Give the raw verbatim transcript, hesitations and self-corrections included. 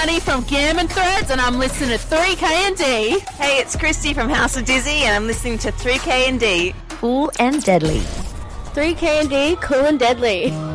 Honey from Gammon Threads, and I'm listening to three K and D. Hey, it's Christy from House of Dizzy, and I'm listening to three K and D. Cool and deadly. three K and D, cool and deadly.